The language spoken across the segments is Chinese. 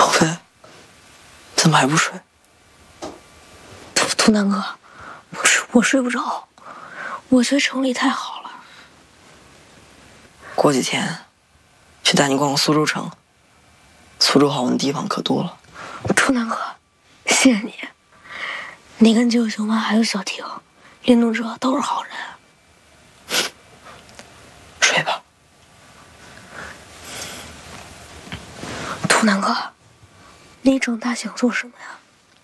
宝贝，怎么还不睡？ 图南哥，我睡不着，我觉得城里太好了。 过几天去带你逛逛苏州城，苏州好玩的地方可多了。 图南哥，谢谢你。你跟舅舅妈还有小婷，运动者都是好人。 睡吧。 图南哥，你长大想做什么呀？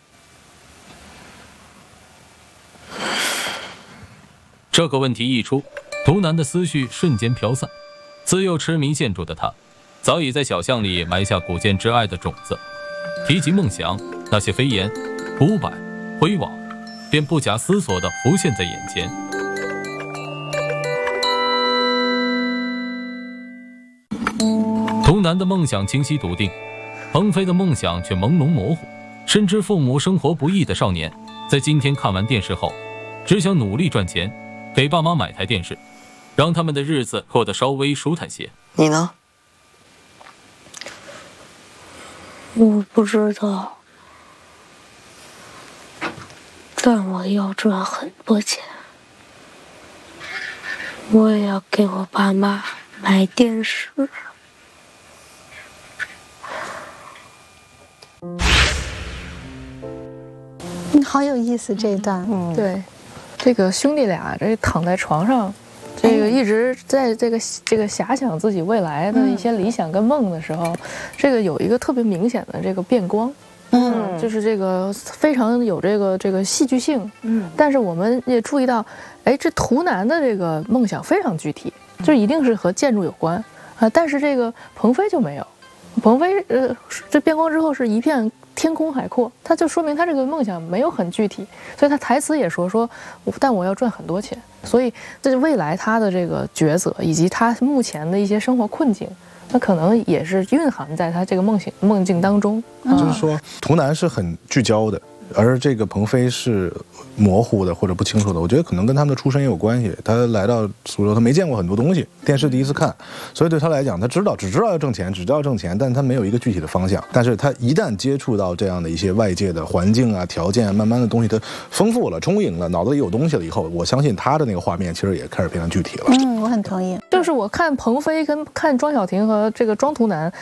这个问题一出，图南的思绪瞬间飘散。自幼痴迷建筑的他，早已在小巷里埋下古建之爱的种子。提及梦想，那些飞檐、五百、灰瓦，便不假思索地浮现在眼前。图南的梦想清晰笃定，鹏飞的梦想却朦胧模糊。深知父母生活不易的少年，在今天看完电视后，只想努力赚钱，给爸妈买台电视，让他们的日子过得稍微舒坦些。 你呢？ 我不知道，但我要赚很多钱，我也要给我爸妈买电视。 好有意思这一段。 对，这个兄弟俩这躺在床上，这个一直在这个遐想自己未来的一些理想跟梦的时候，这个有一个特别明显的这个变光。就是这个非常有这个戏剧性。但是我们也注意到，哎，这图南的这个梦想非常具体，就一定是和建筑有关啊。但是这个鹏飞就没有，鹏飞这变光之后是一片天空海阔，他就说明他这个梦想没有很具体，所以他台词也说，但我要赚很多钱。所以这是未来他的这个抉择，以及他目前的一些生活困境。那可能也是蕴含在他这个梦境当中。 就是说，图南是很聚焦的，而这个鹏飞是模糊的或者不清楚的。我觉得可能跟他们的出身也有关系。他来到苏州，他没见过很多东西，电视第一次看，所以对他来讲，他只知道要挣钱，但他没有一个具体的方向。但是他一旦接触到这样的一些外界的环境啊、条件啊，慢慢的东西他丰富了、充盈了，脑子里有东西了以后，我相信他的那个画面其实也开始变成具体了。 我很同意。 就是我看鹏飞跟看庄小婷和这个庄图南